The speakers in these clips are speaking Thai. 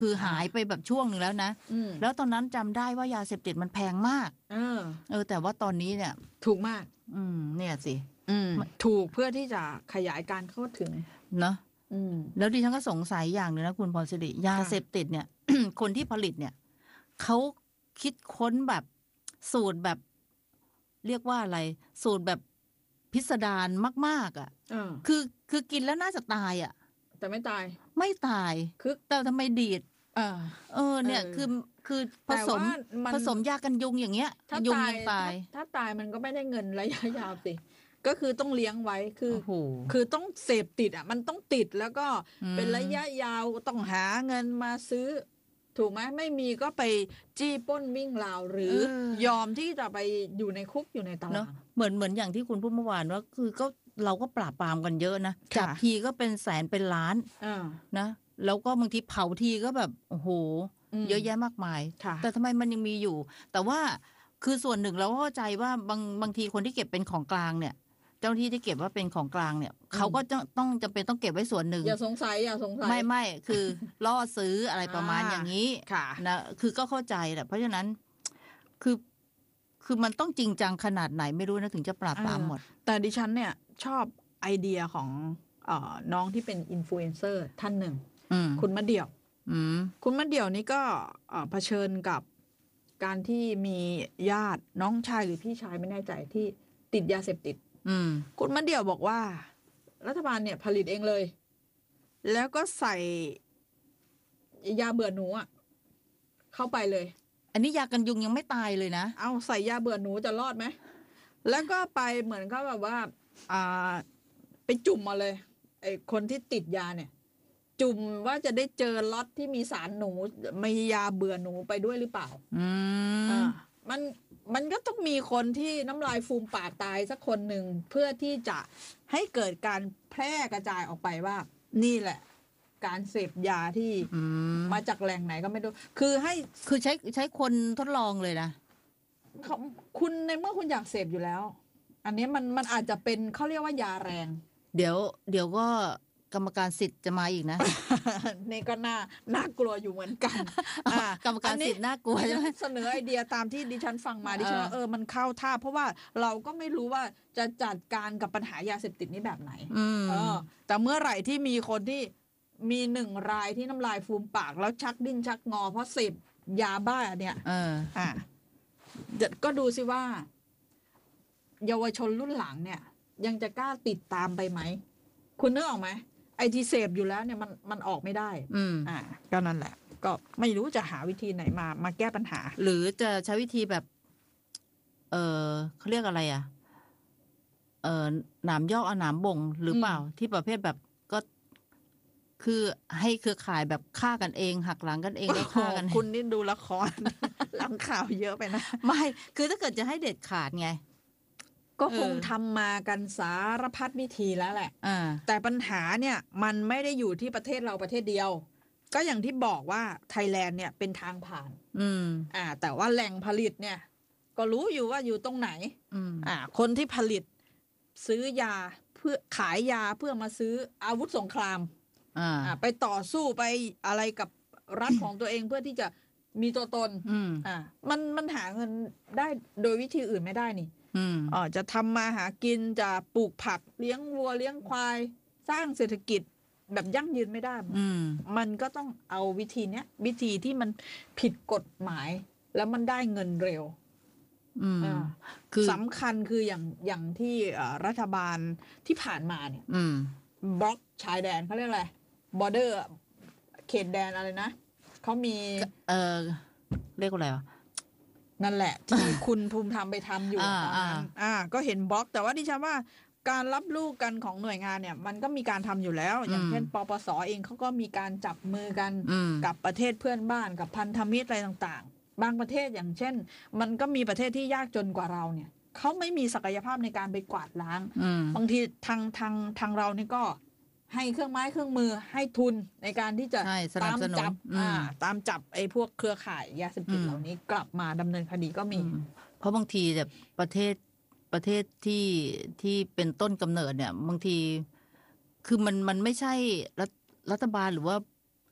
คือหายไปแบบช่วงหนึ่งแล้วนะแล้วตอนนั้นจำได้ว่ายาเสพติดมันแพงมากแต่ว่าตอนนี้เนี่ยถูกมากเนี่ยสิถูกเพื่อที่จะขยายการเข้าถึงเนาะแล้วดิฉันก็สงสัยอย่างหนึ่งนะคุณพรศิริยาเสพติดเนี่ย คนที่ผลิตเนี่ยเขาคิดค้นแบบสูตรแบบเรียกว่าอะไรสูตรแบบพิสดารมากๆอ่ะคือกินแล้วน่าจะตายอ่ะแต่ไม่ตายแต่ทำไมดีดเนี่ยคือผสมยากันยุงอย่างเงี้ยยุงยังตายถ้าตายมันก็ไม่ได้เงินระยะยาวสิก็คือต้องเลี้ยงไว้คือต้องเสพติดอ่ะมันต้องติดแล้วก็เป็นระยะยาวต้องหาเงินมาซื้อถูกไหมไม่มีก็ไปจี้ป้นวิ่งราวหรือยอมที่จะไปอยู่ในคุกอยู่ในตารางเหมือนอย่างที่คุณพูดเมื่อวานว่าคือก็เราก็ปราบปรามกันเยอะนะจับทีก็เป็นแสนเป็นล้านนะแล้วก็บางทีเผาทีก็แบบโอ้โหเยอะแยะมากมายแต่ทำไมมันยังมีอยู่แต่ว่าคือส่วนหนึ่งเราเข้าใจว่าบางทีคนที่เก็บเป็นของกลางเนี่ยเจ้าที่ที่เก็บว่าเป็นของกลางเนี่ยเขาก็ต้องจำเป็นต้องเก็บไว้ส่วนหนึ่งอย่าสงสัยไม่คือล่อซื้ออะไรประมาณอย่างนี้นะคือก็เข้าใจแหละเพราะฉะนั้นคือมันต้องจริงจังขนาดไหนไม่รู้นะถึงจะปราบปรามหมดแต่ดิฉันเนี่ยชอบไอเดียของน้องที่เป็นอินฟลูเอนเซอร์ท่านหนึ่งคุณมะเดี่ยวคุณมะเดี่ยวนี่ก็เผชิญกับการที่มีญาติน้องชายหรือพี่ชายไม่แน่ใจที่ติดยาเสพติดคุณมะเดี่ยวบอกว่ารัฐบาลเนี่ยผลิตเองเลยแล้วก็ใส่ยาเบื่อหนูเข้าไปเลยอันนี้ยากันยุงยังไม่ตายเลยนะเอาใส่ยาเบื่อหนูจะรอดไหมแล้วก็ไปเหมือนเขาแบบว่าไปจุ่มมาเลยไอ้คนที่ติดยาเนี่ยจุ่มว่าจะได้เจอล็อตที่มีสารหนูมียาเบื่อหนูไปด้วยหรือเปล่ามันก็ต้องมีคนที่น้ำลายฟูมปากตายสักคนหนึ่งเพื่อที่จะให้เกิดการแพร่กระจายออกไปว่านี่แหละการเสพยาที่มาจากแหล่งไหนก็ไม่รู้คือใช้คนทดลองเลยนะคุณในเมื่อคุณอยากเสพอยู่แล้วอันนี้มันอาจจะเป็นเขาเรียกว่ายาแรงเดี๋ยวก็กรรมการสิทธิ์จะมาอีกนะนี่ก็น่ากลัวอยู่เหมือนกันกรรมการสิทธิ์น่ากลัวใช่ไหมเสนอไอเดียตามที่ดิฉันฟังมาดิฉันว่ามันเข้าท่าเพราะว่าเราก็ไม่รู้ว่าจะจัดการกับปัญหายาเสพติดนี้แบบไหนแต่เมื่อไหร่ที่มีคนที่มี1 รายที่น้ำลายฟูมปากแล้วชักดิ้นชักงอเพราะเสพยาบ้าเนี่ยก็ดูสิว่าเยาวชนรุ่นหลังเนี่ยยังจะกล้าติดตามไปไหมคุณนึกออกไหมไอที่เสพอยู่แล้วเนี่ยมันออกไม่ได้ก็นั่นแหละก็ไม่รู้จะหาวิธีไหนมาแก้ปัญหาหรือจะใช้วิธีแบบเขาเรียกอะไรหนามยอกเอาหนามบ่งหรือเปล่าที่ประเภทแบบก็คือให้เครือข่ายแบบฆ่ากันเองหักหลังกันเองแล้วฆ่ากันคุณนี่ดูละครหลังข่าวเยอะไปนะไม่คือถ้าเกิดจะให้เด็ดขาดไงก็คงทำมากันสารพัดวิธีแล้วแหละแต่ปัญหาเนี่ยมันไม่ได้อยู่ที่ประเทศเราประเทศเดียวก็อย่างที่บอกว่าไทยแลนด์เนี่ยเป็นทางผ่านแต่ว่าแหล่งผลิตเนี่ยก็รู้อยู่ว่าอยู่ตรงไหนคนที่ผลิตซื้อยาเพื่อขายยาเพื่อมาซื้ออาวุธสงครามไปต่อสู้ไปอะไรกับรัฐของตัวเองเพื่อที่จะมีตัวตนมันหาเงินได้โดยวิธีอื่นไม่ได้นี่จะทำมาหากินจะปลูกผักเลี้ยงวัวเลี้ยงควายสร้างเศรษฐกิจแบบยั่งยืนไม่ได้มันก็ต้องเอาวิธีเนี้ยวิธีที่มันผิดกฎหมายแล้วมันได้เงินเร็วสำคัญคืออย่างที่รัฐบาลที่ผ่านมาเนี่ยบล็อกชายแดนเขาเรียกอะไรบอร์เดอร์เขตแดนอะไรนะเขามีเรียกอะไรวะนั่นแหละที่คุณภูมิธรรมไปทำอยู่ตอนนั้นก็เห็นบล็อกแต่ว่าดิฉันว่าการรับลูกกันของหน่วยงานเนี่ยมันก็มีการทำอยู่แล้วอย่างเช่นปปส.เองเขาก็มีการจับมือกันกับประเทศเพื่อนบ้านกับพันธมิตรอะไรต่างๆบางประเทศอย่างเช่นมันก็มีประเทศที่ยากจนกว่าเราเนี่ยเขาไม่มีศักยภาพในการไปกวาดล้างบางทีทางเรานี่ก็ให้เครื่องไม้เครื่องมือให้ทุนในการที่จะตามจับไอ้พวกเครือข่ายยาเสพติดเหล่านี้กลับมาดำเนินคดีก็มีเพราะบางทีแบบประเทศที่เป็นต้นกำเนิดเนี่ยบางทีคือมันไม่ใช่รัฐบาลหรือว่า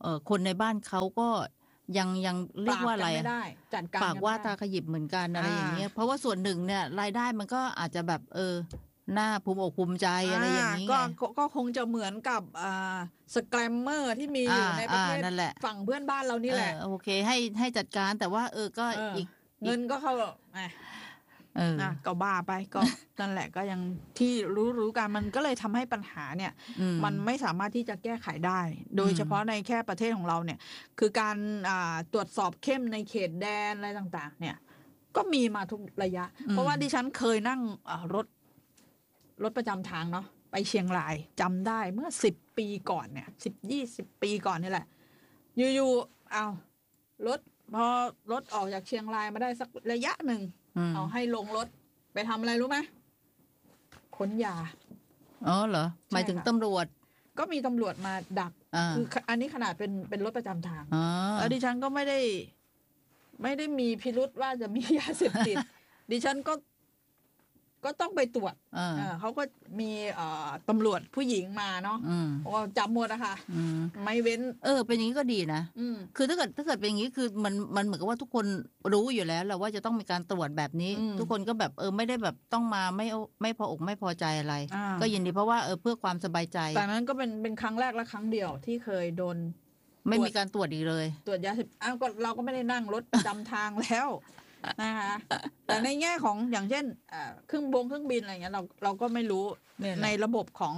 คนในบ้านเขาก็ยังเรียกว่าอะไรจัดการปากว่าตาขยิบเหมือนกันอะไรอย่างเงี้ยเพราะว่าส่วนหนึ่งเนี่ยรายได้มันก็อาจจะแบบหน้าภูมิอกภูมิใจอะไรอย่างนี้ก็คงจะเหมือนกับสแกรมเมอร์ที่มีอยู่ในประเทศฝั่งเพื่อนบ้านเรานี่แหละโอเคให้จัดการแต่ว่าก็อีกเงินก็เข้าก็บ้าไปก็นั่นแหละก็ยังที่รู้กันมันก็เลยทำให้ปัญหาเนี่ยมันไม่สามารถที่จะแก้ไขได้โดยเฉพาะในแค่ประเทศของเราเนี่ยคือการตรวจสอบเข้มในเขตแดนอะไรต่างๆเนี่ยก็มีมาทุกระยะเพราะว่าดิฉันเคยนั่งรถประจำทางเนาะไปเชียงรายจำได้เมื่อ10 ปีก่อนเนี่ย10-20 ปีก่อนนี่แหละอยู่พอรถออกจากเชียงรายมาได้สักระยะหนึ่งเอาให้ลงรถไปทำอะไรรู้ไหมค้นยาเหรอหมายถึงตำรวจก็มีตำรวจมาดักคืออันนี้ขนาดเป็นรถประจำทางแล้วดิฉันก็ไม่ได้มีพิรุธว่าจะมียาเสพติดดิฉันก็ต้องไปตรวจเขาก็มีตำรวจผู้หญิงมาเนาะว่าจับหมดอะค่ะไม่เว้นเป็นอย่างนี้ก็ดีนะคือถ้าเกิดเป็นอย่างนี้คือมันเหมือนกับว่าทุกคนรู้อยู่แล้วแหละว่าจะต้องมีการตรวจแบบนี้ทุกคนก็แบบไม่ได้แบบต้องมาไม่พออกไม่พอใจอะไรก็ยินดีเพราะว่าเพื่อความสบายใจแต่นั้นก็เป็นครั้งแรกและครั้งเดียวที่เคยโดนไม่มีการตรวจอีกเลยตรวจยาเสพติดก็เราก็ไม่ได้นั่งรถประจำทางแล้วนะคะแต่ในแง่ของอย่างเช่นเครื่องบินอะไรเงี้ยเราก็ไม่รู้ในระบบของ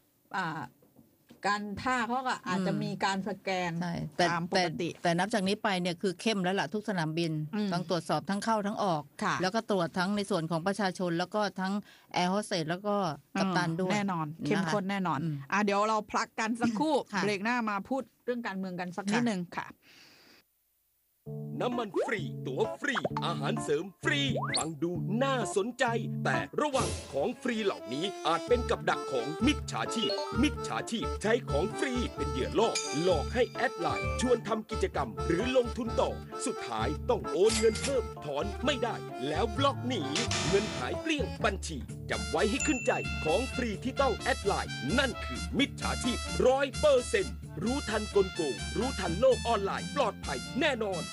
การท่าเขาก็อาจจะมีการสแกนตามปกติแต่นับจากนี้ไปเนี่ยคือเข้มแล้วล่ะทุกสนามบินต้องตรวจสอบทั้งเข้าทั้งออกแล้วก็ตรวจทั้งในส่วนของประชาชนแล้วก็ทั้งแอร์โฮสเตสแล้วก็กัปตันด้วยแน่นอนเข้มข้นแน่นอนเดี๋ยวเราพักกันสักครู่เบรกหน้ามาพูดเรื่องการเมืองกันสักนิดนึงค่ะน้ำมันฟรีตั๋วฟรีอาหารเสริมฟรีฟังดูน่าสนใจแต่ระวังของฟรีเหล่านี้อาจเป็นกับดักของมิจฉาชีพใช้ของฟรีเป็นเหยื่อล่อหลอกให้แอดไลน์ชวนทำกิจกรรมหรือลงทุนต่อสุดท้ายต้องโอนเงินเพิ่มถอนไม่ได้แล้วบล็อกหนีเงินหายเกลี้ยงบัญชีจำไว้ให้ขึ้นใจของฟรีที่ต้องแอดไลน์นั่นคือมิจฉาชีพ 100%รู้ทันกลโกงรู้ทันโลกออนไลน์ปลอดภัยแน่นอน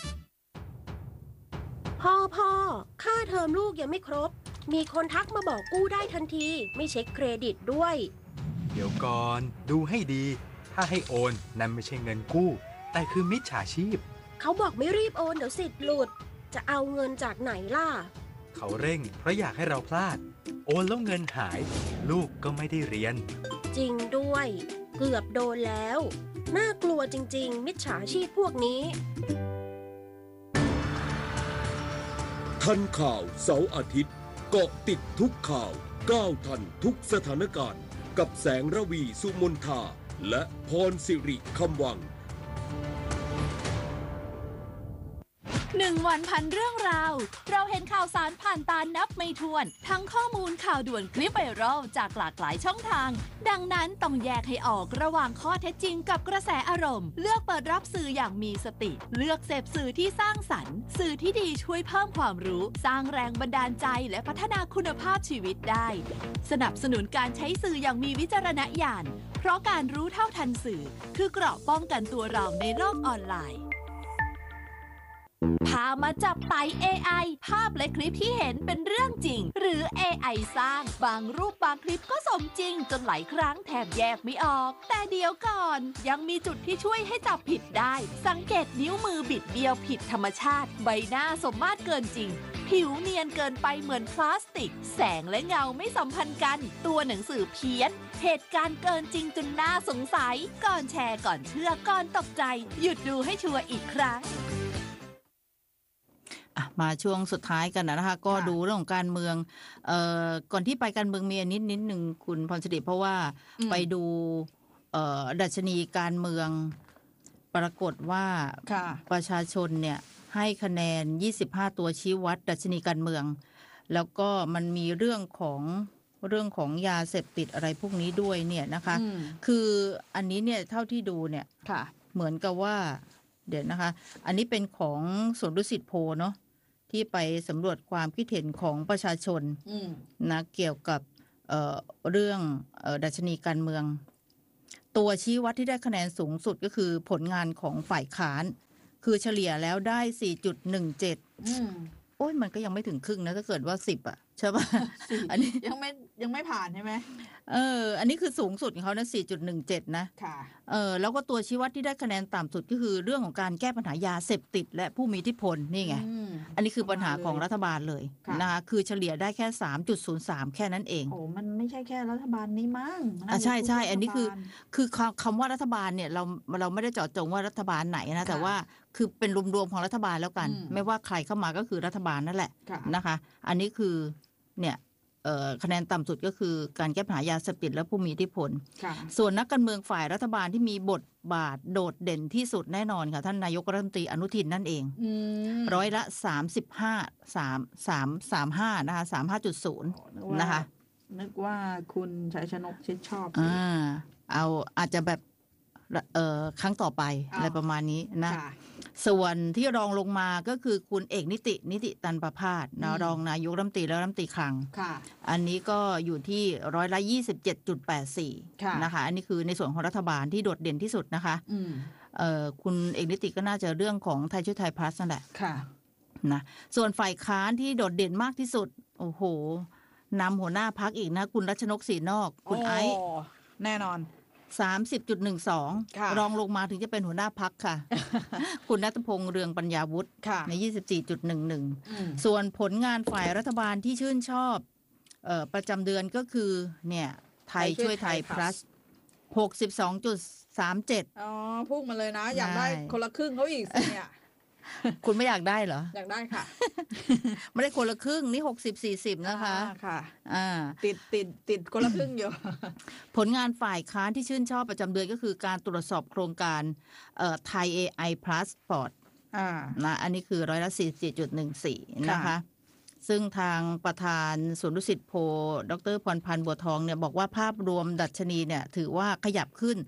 พ่อค่าเทอมลูกยังไม่ครบมีคนทักมาบอกกู้ได้ทันทีไม่เช็คเครดิตด้วยเดี๋ยวก่อนดูให้ดีถ้าให้โอนนั่นไม่ใช่เงินกู้แต่คือมิจฉาชีพเขาบอกไม่รีบโอนเดี๋ยวสิทธิ์หลุดจะเอาเงินจากไหนล่ะเขาเร่งเพราะอยากให้เราพลาดโอนแล้วเงินหายลูกก็ไม่ได้เรียนจริงด้วยเกือบโดนแล้วน่ากลัวจริงๆมิจฉาชีพพวกนี้ทันข่าวเสาร์อาทิตย์เกาะติดทุกข่าวก้าวทันทุกสถานการณ์กับแสงระวีสุมนทาและพรสิริคำวัง 1 วันพันเรื่องราวเราเห็นข่าวสารผ่านตานับไม่ถ้วนทั้งข้อมูลข่าวด่วนคลิปไวรัลจากหลากหลายช่องทางดังนั้นต้องแยกให้ออกระหว่างข้อเท็จจริงกับกระแสอารมณ์เลือกเปิดรับสื่ออย่างมีสติเลือกเสพสื่อที่สร้างสรรค์สื่อที่ดีช่วยเพิ่มความรู้สร้างแรงบันดาลใจและพัฒนาคุณภาพชีวิตได้สนับสนุนการใช้สื่ออย่างมีวิจารณญาณเพราะการรู้เท่าทันสื่อคือเกราะป้องกันตัวเราในโลกออนไลน์พามาจับไต่ AI ภาพและคลิปที่เห็นเป็นเรื่องจริงหรือ AI สร้างบางรูปบางคลิปก็สมจริงจนหลายครั้งแทบแยกไม่ออกแต่เดี๋ยวก่อนยังมีจุดที่ช่วยให้จับผิดได้สังเกตนิ้วมือบิดเบี้ยวผิดธรรมชาติใบหน้าสมมาตรเกินจริงผิวเนียนเกินไปเหมือนพลาสติกแสงและเงาไม่สัมพันธ์กันตัวหนังสือเพี้ยนเหตุการณ์เกินจริงจนน่าสงสัยก่อนแชร์ก่อนเชื่อก่อนตกใจหยุดดูให้ชัวร์อีกครั้งมาช่วงสุดท้ายกันนะคะก็ดูเรื่องของการเมืองก่อนที่ไปการเมืองมีนิดหนึ่งคุณพรสิริเพราะว่าไปดูดัชนีการเมืองปรากฏว่าประชาชนเนี่ยให้คะแนน25ตัวชี้วัดดัชนีการเมืองแล้วก็มันมีเรื่องของยาเสพติดอะไรพวกนี้ด้วยเนี่ยนะคะคืออันนี้เนี่ยเท่าที่ดูเนี่ยเหมือนกับว่าเดี๋ยวนะคะอันนี้เป็นของสวนดุสิตโพลเนาะที่ไปสำรวจความคิดเห็นของประชาชนนะเกี่ยวกับเรื่องดัชนีการเมืองตัวชี้วัดที่ได้คะแนนสูงสุดก็คือผลงานของฝ่ายค้านคือเฉลี่ยแล้วได้ 4.17 โอ้ยมันก็ยังไม่ถึงครึ่งนะถ้าเกิดว่า10อ่ะใช่ป่ะ อันนี้ยังไม่ผ่านใช่ไหมอันนี้คือสูงสุดของเขานะ 4.17 นะค่ะแล้วก็ตัวชี้วัดที่ได้คะแนนต่ำสุดก็คือเรื่องของการแก้ปัญหายาเสพติดและผู้มีอิทธิพลนี่ไงอันนี้คือปัญหาของรัฐบาลเลยนะคะคือเฉลี่ยได้แค่ 3.03 แค่นั้นเองโอ้มันไม่ใใช่แค่รัฐบาลนี้มั้งใช่อันนี้คือคำว่ารัฐบาลเนี่ยเราไม่ได้เจาะจงว่ารัฐบาลไหนนะแต่ว่าคือเป็นรวมๆของรัฐบาลแล้วกันไม่ว่าใครเข้ามาก็คือรัฐบาลนั่นแหละนะคะอันนี้คือเนี่ยคะแนนต่ำสุดก็คือการแก้ปัญหายาเสพติดและผู้มีอิทธิพลส่วนนักการเมืองฝ่ายรัฐบาลที่มีบทบาทโดดเด่นที่สุดแน่นอนค่ะท่านนายกรัฐมนตรีอนุทินนั่นเองร้อยละ35.35นะคะ 35.0 นะคะนึกว่าคุณชัยชนกชิดชอบอาจจะแบบครั้งต่อไปอะไรประมาณนี้นะส่วนที่รองลงมาก็คือคุณเอกนิติตันประภาสนะรองนายกรัฐมนตรีและรัฐมนตรีคลังอันนี้ก็อยู่ที่ร้อยละ 27.84 นะคะอันนี้คือในส่วนของรัฐบาลที่โดดเด่นที่สุดนะคะคุณเอกนิติก็น่าจะเรื่องของไทยช่วยไทยพลัสนั่นแหละนะส่วนฝ่ายค้านที่โดดเด่นมากที่สุดโอ้โหนำหัวหน้าพรรคอีกนะคุณรัชนกศรีนอกคุณไอซ์แน่นอน 30.12 รองลงมาถึงจะเป็นหัวหน้าพรรคค่ะ คุณณัฐพงษ์เรืองปัญญาวุฒิใน 24.11 ส่วนผลงานฝ่ายรัฐบาลที่ชื่นชอบประจำเดือนก็คือเนี่ยไทยช่วยไทย plus 62.37 อ๋อพุ่งมาเลยนะอยากได้คนละครึ่งเขาอีกสิเนี่ยคุณไม่อยากได้เหรออยากได้ค่ะไม่ได้คนละครึ่งนี่60-40นะคะค่ะติดคนละครึ่งอยู่ผลงานฝ่ายค้านที่ชื่นชอบประจำเดือนก็คือการตรวจสอบโครงการไทย AI Passport นะอันนี้คือร้อยละ 44.14 นะคะซึ่งทางประธานศูนย์ดุสิตโพดรพรพันธ์บัวทองเนี่ยบอกว่าภาพรวมดัชนีเนี่ยถือว่าขยับขึ้น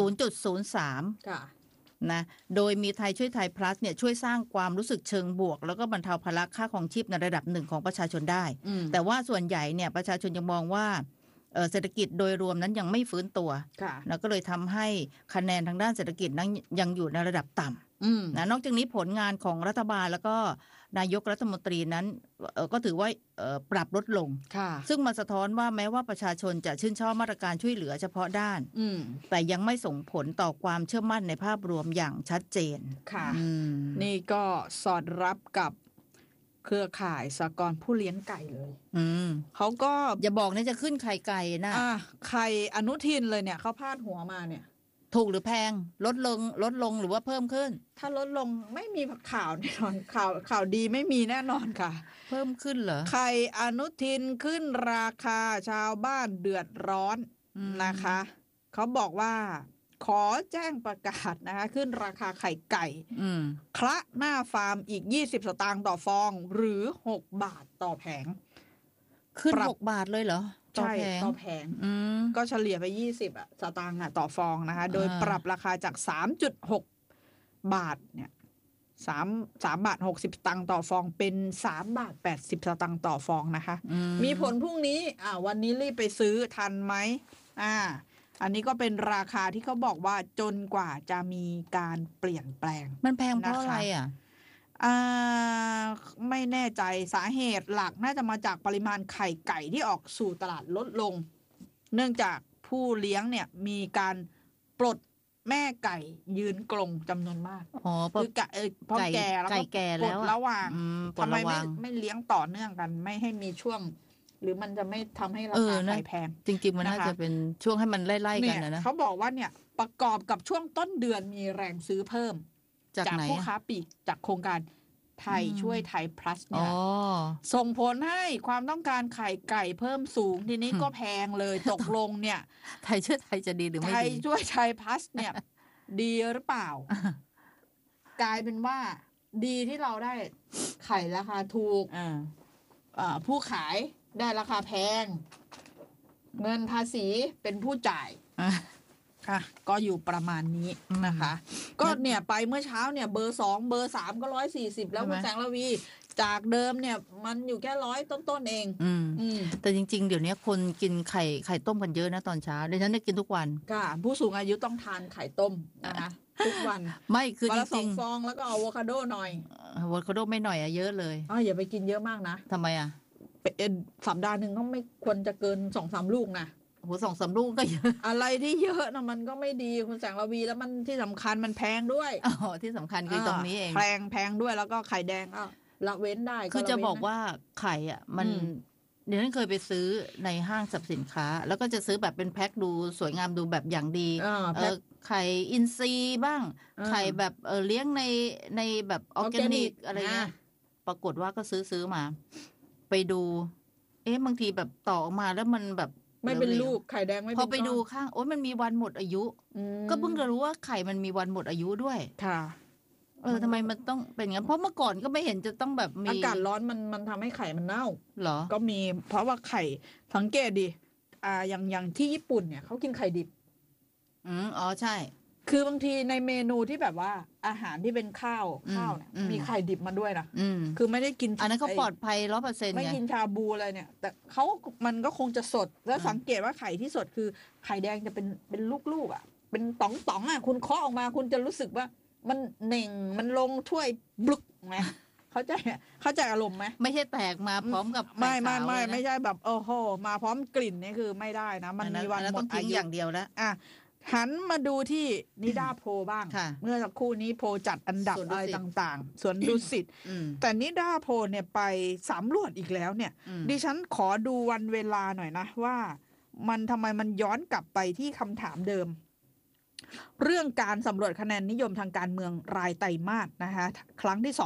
0.03 ค่ะนะโดยมีไทยช่วยไทย plus เนี่ยช่วยสร้างความรู้สึกเชิงบวกแล้วก็บรรเทาภาระค่าครองชีพในระดับหนึ่งของประชาชนได้แต่ว่าส่วนใหญ่เนี่ยประชาชนยังมองว่าเศรษฐกิจโดยรวมนั้นยังไม่ฟื้นตัวแล้วก็เลยทำให้คะแนนทางด้านเศรษฐกิจนั้นยังอยู่ในระดับต่ำนะนอกจากนี้ผลงานของรัฐบาลแล้วก็นายกรัฐมนตรีนั้นก็ถือว่าปรับลดลงซึ่งมันสะท้อนว่าแม้ว่าประชาชนจะชื่นชอบมาตรการช่วยเหลือเฉพาะด้านแต่ยังไม่ส่งผลต่อความเชื่อมั่นในภาพรวมอย่างชัดเจนค่ะนี่ก็สอดรับกับเครือข่ายสหกรณ์ผู้เลี้ยงไก่เลยเขาก็อย่าบอกนะจะขึ้นไข่ไก่นะไข่อนุทินเลยเนี่ยเขาพาดหัวมาเนี่ยถูกหรือแพงลดลงหรือว่าเพิ่มขึ้นถ้าลดลงไม่มีข่าวแน่นอนข่าวดีไม่มีแน่นอนค่ะเพิ่มขึ้นเหรอไข่อนุทินขึ้นราคาชาวบ้านเดือดร้อนนะคะเขาบอกว่าขอแจ้งประกาศนะคะขึ้นราคาไข่ไก่คละหน้าฟาร์มอีก20 สตางค์ต่อฟองหรือ6 บาทต่อแผงขึ้น6 บาทเลยเหรอใช่ต่อแผงก็เฉลี่ยไป20 สตางค์ต่อฟองนะคะโดยปรับราคาจาก 3.6 บาทเนี่ย3 บาท 60 สตางค์ต่อฟองเป็น3 บาท 80 สตางค์ต่อฟองนะคะมีผลพรุ่งนี้วันนี้รีบไปซื้อทันไหมอันนี้ก็เป็นราคาที่เขาบอกว่าจนกว่าจะมีการเปลี่ยนแปลงมันแพงเพราะอะไรไม่แน่ใจสาเหตุหลักน่าจะมาจากปริมาณไข่ไก่ที่ออกสู่ตลาดลดลงเนื่องจากผู้เลี้ยงเนี่ยมีการปลดแม่ไก่ยืนกรงจำนวนมากคือพอแก่แล้วก็ปลดระหว่างทำไมไม่เลี้ยงต่อเนื่องกันไม่ให้มีช่วงหรือมันจะไม่ทำให้ราคาไก่แพงจริงๆมันน่าจะเป็นช่วงให้มันไล่ๆกันนะเขาบอกว่าเนี่ยประกอบกับช่วงต้นเดือนมีแรงซื้อเพิ่มจากผู้ค้าปลีกจากโครงการไทยช่วยไทย plus เนี่ยส่งผลให้ความต้องการไข่ไก่เพิ่มสูงทีนี้ก็แพงเลยตกลงเนี่ยไทยช่วยไทยจะดีหรือไม่ดีไทยช่วยไทย plus เนี่ยดีหรือเปล่ากลายเป็นว่าดีที่เราได้ไข่ราคาถูกผู้ขายได้ราคาแพงเงินภาษีเป็นผู้จ่ายก็อยู่ประมาณนี้นะคะก็เนี่ยไปเมื่อเช้าเนี่ยเบอร์2เบอร์3ก็140แล้วคุณแสงระวีจากเดิมเนี่ยมันอยู่แค่100ต้นๆเองแต่จริงๆเดี๋ยวนี้คนกินไข่ต้มกันเยอะนะตอนเช้าดิฉันได้กินทุกวันค่ะผู้สูงอายุต้องทานไข่ต้มนะคะทุกวันไม่คือจริงๆ2 ฟองแล้วก็อะโวคาโดหน่อยอะโวคาโดไม่หน่อยอะเยอะเลยอย่าไปกินเยอะมากนะทำไมอะสัปดาห์นึงก็ไม่ควรจะเกิน 2-3 ลูกนะโห 2-3 ลูกก็เยอะอะไรที่เยอะนะมันก็ไม่ดีคุณแสงระวีแล้วมันที่สำคัญมันแพงด้วยที่สำคัญคือตรงนี้เองแพงด้วยแล้วก็ไข่แดงก็ละเว้นได้คือจะบอกว่าไข่อ่ะมันเดี๋ยวนั้นเคยไปซื้อในห้างสรรพสินค้าแล้วก็จะซื้อแบบเป็นแพ็คดูสวยงามดูแบบอย่างดีไข่อินทรีย์บ้างไข่แบบเลี้ยงในแบบออร์แกนิกอะไรเงี้ยปรากฏว่าก็ซื้อมาไปดูบางทีแบบต่อออกมาแล้วมันแบบไม่เป็นลูกไข่แดงไม่เป็นพอไปดูข้างโอ๊ยมันมีวันหมดอายุก็เพิ่งจะรู้ว่าไข่มันมีวันหมดอายุด้วยค่ะทำไมมันต้องเป็นงั้นเพราะเมื่อก่อนก็ไม่เห็นจะต้องแบบมีอากาศร้อนมันทำให้ไข่มันเน่าเหรอก็มีเพราะว่าไข่สังเกตดิอย่างที่ญี่ปุ่นเนี่ยเขากินไข่ดิบใช่คือบางทีในเมนูที่แบบว่าอาหารที่เป็นข้าวเนี่ยมีไข่ดิบมาด้วยนะคือไม่ได้กินอันนั้นเขาปลอดภัย 100% ไม่กินชาบูอะไรเนี่ยแต่มันก็คงจะสดแล้วสังเกตว่าไข่ที่สดคือไข่แดงจะเป็นลูกๆอ่ะเป็นต๋องๆอ่ะคุณเคาะออกมาคุณจะรู้สึกว่ามันเน่งมันลงถ้วยบลุกไหมเข้าใจอารมณ์ไหมไม่ใช่แตกมาพร้อมกับไม่ใช่แบบโอ้โหมาพร้อมกลิ่นนี่คือไม่ได้นะมันมีวันหมดอายุอย่างเดียวแล้วหันมาดูที่นิดาโพบ้างเมื่อสักครู่นี้โพจัดอันดับอะไรต่างๆสวนดุสิตแต่นิดาโพเนี่ยไปสำรวจอีกแล้วเนี่ยดิฉันขอดูวันเวลาหน่อยนะว่ามันทำไมมันย้อนกลับไปที่คำถามเดิมเรื่องการสำรวจคะแนนนิยมทางการเมืองรายไตรมาสนะคะครั้งที่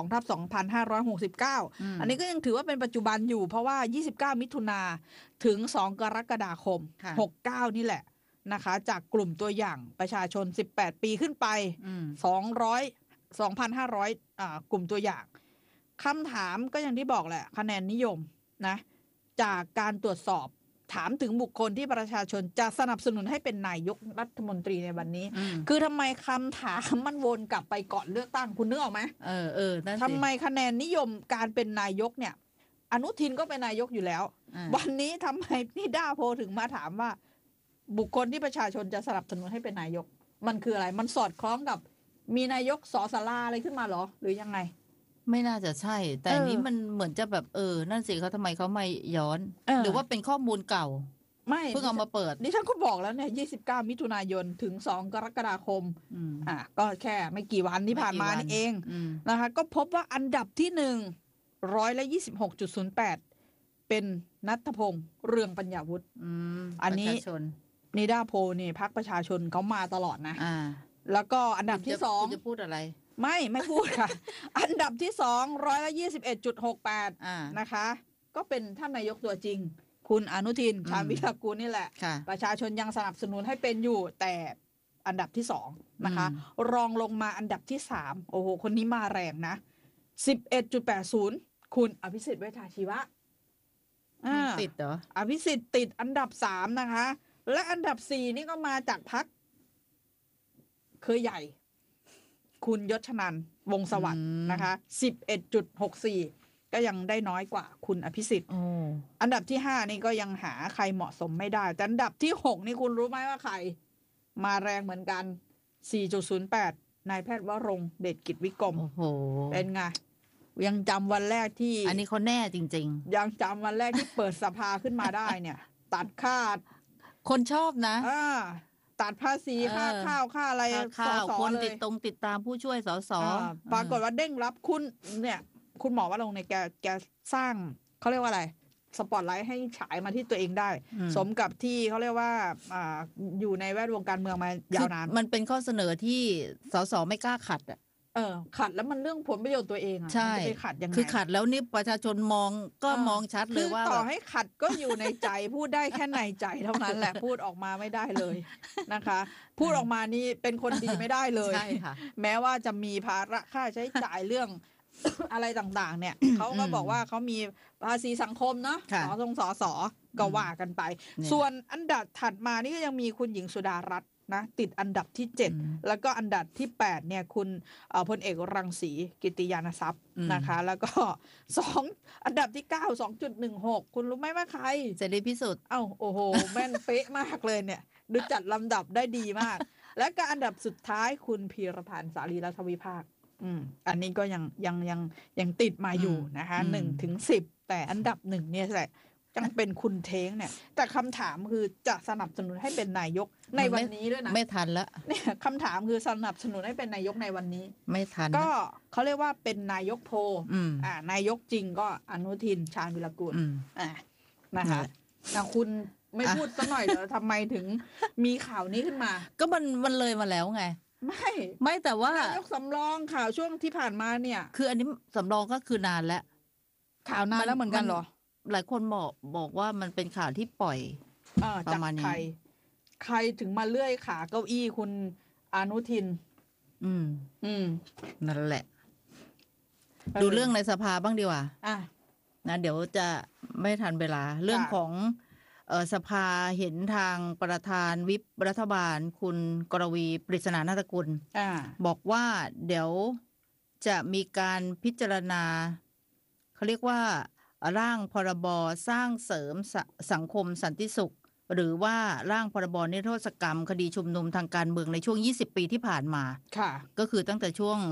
2/2569อันนี้ก็ยังถือว่าเป็นปัจจุบันอยู่เพราะว่า29มิถุนาถึง2กรกฎาคม69นี่แหละนะคะจากกลุ่มตัวอย่างประชาชน18ปีขึ้นไป2,500 กลุ่มตัวอย่างคำถามก็อย่างที่บอกแหละคะแนนนิยมนะจากการตรวจสอบถามถึงบุคคลที่ประชาชนจะสนับสนุนให้เป็นนายกรัฐมนตรีในวันนี้คือทำไมคำถามมันวนกลับไปก่อนเลือกตั้งคุณนึกออกไหมทำไมคะแนนนิยมการเป็นนายกเนี่ยอนุทินก็เป็นนายกอยู่แล้ววันนี้ทำไมนิดาโพถึงมาถามว่าบุคคลที่ประชาชนจะสนับสนุนให้เป็นนายกมันคืออะไรมันสอดคล้องกับมีนายกสศาอะไรขึ้นมาหรอหรือยังไงไม่น่าจะใช่แต่อันนี้มันเหมือนจะแบบนั่นสิเขาทำไมเขาไม่ย้อนหรือว่าเป็นข้อมูลเก่าไม่เพิ่งเอามาเปิดดิฉันก็บอกแล้วเนี่ย29มิถุนายนถึง2กรกฎาคมก็แค่ไม่กี่วันที่ผ่านมานี่เองนะคะก็พบว่าอันดับที่126.08เป็นณัฐพงษ์เรืองปัญญาวุฒิอันนี้นิดาโพนี่พรรคประชาชนเขามาตลอดนะแล้วก็อันดับที่2 จะพูดอะไรไม่พูดค่ะ อันดับที่221.68นะคะก็เป็นท่านนายกตัวจริงคุณอนุทินชาญวิรากูลนี่แหละประชาชนยังสนับสนุนให้เป็นอยู่แต่อันดับที่2นะคะรองลงมาอันดับที่3โอ้โหคนนี้มาแรงนะ 11.80 คุณอภิสิทธิ์เวชชาชีวะติดเหรออภิสิทธิ์ติดอันดับ3นะคะและอันดับ4นี่ก็มาจากพรรคเคยใหญ่คุณยศชนันท์วงศ์สวัสดิ์นะคะ 11.64 ก็ยังได้น้อยกว่าคุณอภิสิทธิ์อันดับที่5นี่ก็ยังหาใครเหมาะสมไม่ได้แต่อันดับที่6นี่คุณรู้ไหมว่าใครมาแรงเหมือนกัน 4.08 นายแพทย์วรงค์เดชกิจวิกรมเป็นไงยังจำวันแรกที่อันนี้เขาแน่จริงๆยังจำวันแรกที่เปิดสภาขึ้นมาได้เนี่ยตัดค่าคนชอบนะตัดภาษีค่าข้าวค่าอะไรสสคนติดตามผู้ช่วยสสปรากฏว่าเด้งรับคุณเนี่ยคุณหมอว่าลงในแกสร้างเขาเรียกว่าอะไรสปอตไลท์ให้ฉายมาที่ตัวเองได้สมกับที่เขาเรียกว่าอยู่ในแวดวงการเมืองมายาวนานมันเป็นข้อเสนอที่สสไม่กล้าขัดขัดแล้วมันเรื่องผลประโยชน์ตัวเองใช่จะไปขัดยังไงคือขัดแล้วนี่ประชาชนมองชัดเลยว่าต่อให้ขัดก็อยู่ในใจพูดได้แค่ในใจเท่านั้นแหละพูดออกมาไม่ได้เลยนะคะพูดออกมานี่เป็นคนดีไม่ได้เลยแม้ว่าจะมีภาระค่าใช้จ่ายเรื่องอะไรต่างๆเนี่ยเขาก็บอกว่าเขามีภาษีสังคมเนาะสก็ว่ากันไปส่วนอันดับถัดมานี่ก็ยังมีคุณหญิงสุดารัตน์นะติดอันดับที่7แล้วก็อันดับที่8เนี่ยคุณพลเอกรังสีกิติยานทรัพย์นะคะแล้วก็2อันดับที่9 2.16 คุณรู้ไหมว่าใครเสรีพิสุทธิ์โอ้โหแม่นเป๊ะมากเลยเนี่ยดูจัดลำดับได้ดีมากและก็อันดับสุดท้ายคุณพีรพันธ์สารีรัฐวิภาคอันนี้ก็ยังติดมาอยู่นะคะ1 ถึง 10แต่อันดับ1เนี่ยแหละยังเป็นคุณเท้งเนี่ยแต่คำถามคือจะสนับสนุนให้เป็นนายกในวันนี้ด้วยนะไม่ทันละเนี่ยคำถามคือสนับสนุนให้เป็นนายกในวันนี้ไม่ทันก็เขาเรียกว่าเป็นนายกโพนายกจริงก็อนุทินชาญวิรากูลนะคะคุณไม่พูดซะหน่อยเหรอทำไมถึงมีข่าวนี้ขึ้นมาก็มันเลยมาแล้วไงไม่แต่ว่านายกสำรองข่าวช่วงที่ผ่านมาเนี่ยคืออันนี้สำรองก็คือนานแล้วข่าวนานแล้วเหมือนกันเหรอหลายคนบอกว่ามันเป็นข่าวที่ปล่อยประมาณนี้ใครถึงมาเลื่อยขาเก้าอี้คุณอนุทินนั่นแหละดูเรื่องในสภาบ้างดีกว่านะเดี๋ยวจะไม่ทันเวลาเรื่องของสภาเห็นทางประธานวิปรัฐบาลคุณกรวีปริศนานาฏกุลบอกว่าเดี๋ยวจะมีการพิจารณาเขาเรียกว่าร่างพรบสร้างเสริมสังคมสันติสุขหรือว่าร่างพรบนิรโทษกรรมคดีชุมนุมทางการเมืองในช่วง20 ปีที่ผ่านมาก็คือตั้งแต่ช่วง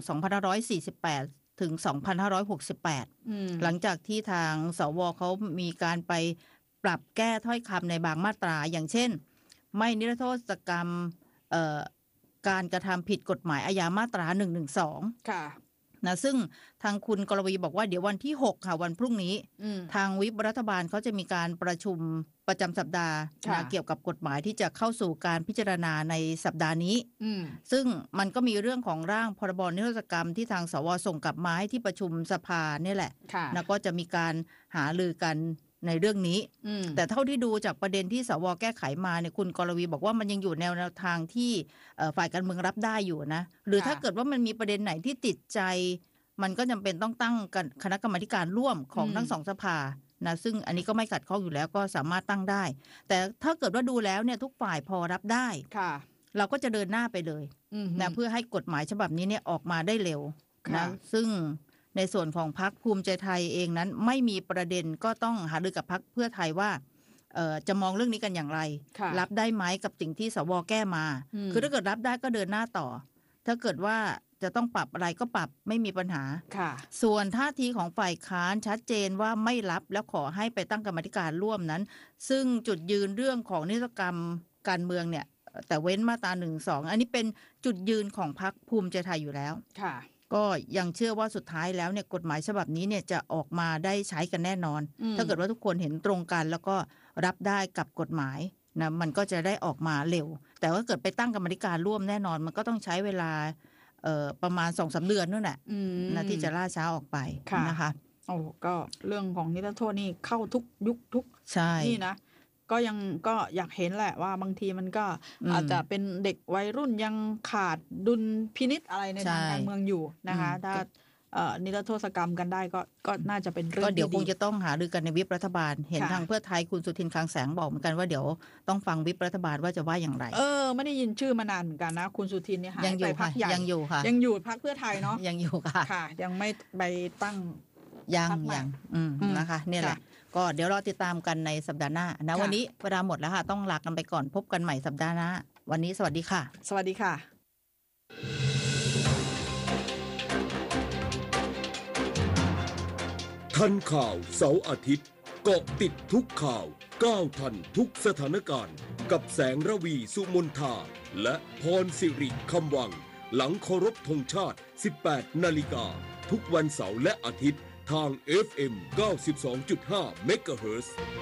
2548ถึง2568หลังจากที่ทางสวเขามีการไปปรับแก้ถ้อยคำในบางมาตราอย่างเช่นไม่นิรโทษกรรมการกระทำผิดกฎหมายอาญามาตรา112ค่ะนะซึ่งทางคุณกรวีบอกว่าเดี๋ยววันที่6ค่ะวันพรุ่งนี้ทางวิปรัฐบาลเขาจะมีการประชุมประจำสัปดาห์นะเกี่ยวกับกฎหมายที่จะเข้าสู่การพิจารณาในสัปดาห์นี้ซึ่งมันก็มีเรื่องของร่างพรบนิรโทษกรรมที่ทางสวส่งกลับมาให้ที่ประชุมสภาเนี่ยแหละนะก็จะมีการหารือกันในเรื่องนี้แต่เท่าที่ดูจากประเด็นที่สวแก้ไขมาเนี่ยคุณกรวีบอกว่ามันยังอยู่แนวทางที่ฝ่ายการเมืองรับได้อยู่นะหรือถ้าเกิดว่ามันมีประเด็นไหนที่ติดใจมันก็จำเป็นต้องตั้งคณะกรรมาการร่วมของทั้งสองสภานะซึ่งอันนี้ก็ไม่ขัดข้องอยู่แล้วก็สามารถตั้งได้แต่ถ้าเกิดว่าดูแล้วเนี่ยทุกฝ่ายพอรับได้เราก็จะเดินหน้าไปเลยนะเพื่อให้กฎหมายฉบับนี้เนี่ยออกมาได้เร็วนะซึ่งในส่วนของพรรคภูมิใจไทยเองนั้นไม่มีประเด็นก็ต้องหารือกับพรรคเพื่อไทยว่าจะมองเรื่องนี้กันอย่างไรรับได้ไหมกับสิ่งที่สวแก้มาคือถ้าเกิดรับได้ก็เดินหน้าต่อถ้าเกิดว่าจะต้องปรับอะไรก็ปรับไม่มีปัญหาส่วนท่าทีของฝ่ายค้านชัดเจนว่าไม่รับแล้วขอให้ไปตั้งกรรมการร่วมนั้นซึ่งจุดยืนเรื่องของนิรโทษกรรมการเมืองเนี่ยแต่เว้นมาตรา1-2อันนี้เป็นจุดยืนของพรรคภูมิใจไทยอยู่แล้วก็ยังเชื่อว่าสุดท้ายแล้วเนี่ยกฎหมายฉบับนี้เนี่ยจะออกมาได้ใช้กันแน่นอนถ้าเกิดว่าทุกคนเห็นตรงกันแล้วก็รับได้กับกฎหมายนะมันก็จะได้ออกมาเร็วแต่ว่าเกิดไปตั้งกรรมการร่วมแน่นอนมันก็ต้องใช้เวลาประมาณ 2-3 เดือนนั่นแหละนะที่จะล่าช้าออกไปนะคะโอ้ก็เรื่องของนิรโทษนี่เข้าทุกยุคทุกนี่นะก็อยากเห็นแหละว่าบางทีมันก็อาจจะเป็นเด็กวัยรุ่นยังขาดดุลพินิจอะไรในทางการเมืองอยู่นะคะถ้านิรโทษกรรมกันได้ก็น่าจะเป็นเรื่องก็เดี๋ยวคงจะต้องหารือกันในวิปรัฐบาลเห็นทางเพื่อไทยคุณสุทินคลังแสงบอกเหมือนกันว่าเดี๋ยวต้องฟังวิปรัฐบาลว่าจะว่าอย่างไรไม่ได้ยินชื่อมานานเหมือนกันนะคุณสุทินเนี่ยหายไปพรรคใหญ่ยังอยู่ค่ะยังอยู่พรรคเพื่อไทยเนาะยังอยู่ค่ะยังไม่ไปตั้งยังนะคะเนี่ยแหละก็เดี๋ยวรอติดตามกันในสัปดาห์หน้านะวันนี้เวลาหมดแล้วค่ะต้องลากันไปก่อนพบกันใหม่สัปดาห์หน้าวันนี้สวัสดีค่ะสวัสดีค่ะทันข่าวเสาร์อาทิตย์เกาะติดทุกข่าวก้าวทันทุกสถานการณ์กับแสงระวีสุมนทาและพรสิริคำวังหลังเคารพธงชาติ 18 นาฬิกาทุกวันเสาร์และอาทิตย์ทาง FM 92.5 เมกะเฮิรตซ์